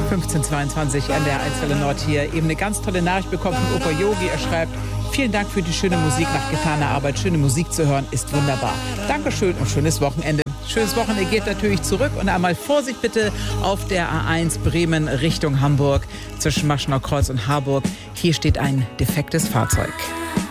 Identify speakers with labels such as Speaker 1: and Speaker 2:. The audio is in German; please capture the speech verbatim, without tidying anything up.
Speaker 1: fünfzehn Uhr zweiundzwanzig an der eins Welle Nord hier. Eben eine ganz tolle Nachricht bekommen von Opa Yogi. Er schreibt: Vielen Dank für die schöne Musik. Nach getaner Arbeit schöne Musik zu hören ist wunderbar. Dankeschön und schönes Wochenende. Schönes Wochenende geht natürlich zurück. Und einmal Vorsicht bitte auf der A eins Bremen Richtung Hamburg zwischen Maschenau Kreuz und Harburg. Hier steht ein defektes Fahrzeug.